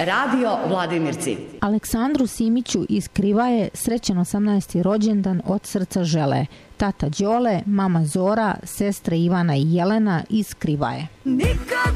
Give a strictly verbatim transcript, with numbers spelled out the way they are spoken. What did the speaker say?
Radio Vladimirci. Aleksandru Simiću iz Krivaje srećan osamnaesti rođendan od srca žele tata Đole, mama Zora, sestre Ivana i Jelena iz Krivaje.